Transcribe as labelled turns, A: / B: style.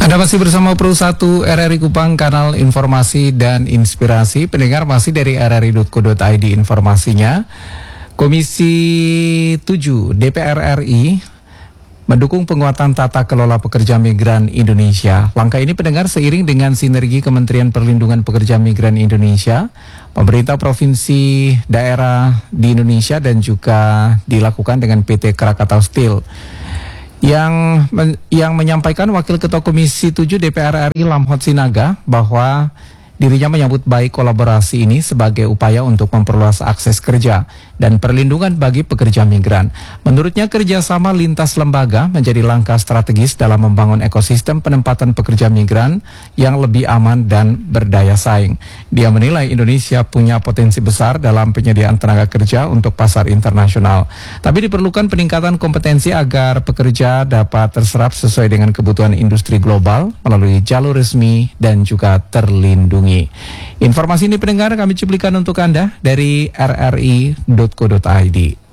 A: Anda masih bersama Pro 1 RRI Kupang, kanal informasi dan inspirasi. Pendengar masih dari rri.co.id informasinya. Komisi 7 DPR RI mendukung penguatan tata kelola pekerja migran Indonesia. Langkah ini pendengar seiring dengan sinergi Kementerian Perlindungan Pekerja Migran Indonesia, pemerintah provinsi daerah di Indonesia dan juga dilakukan dengan PT Krakatau Steel. Yang menyampaikan Wakil Ketua Komisi 7 DPR RI Lamhot Sinaga bahwa dirinya menyambut baik kolaborasi ini sebagai upaya untuk memperluas akses kerja dan perlindungan bagi pekerja migran. Menurutnya kerjasama lintas lembaga menjadi langkah strategis dalam membangun ekosistem penempatan pekerja migran yang lebih aman dan berdaya saing. Dia menilai Indonesia punya potensi besar dalam penyediaan tenaga kerja untuk pasar internasional. Tapi diperlukan peningkatan kompetensi agar pekerja dapat terserap sesuai dengan kebutuhan industri global melalui jalur resmi dan juga terlindungi. Informasi ini pendengar kami cuplikan untuk Anda dari rri.co.id.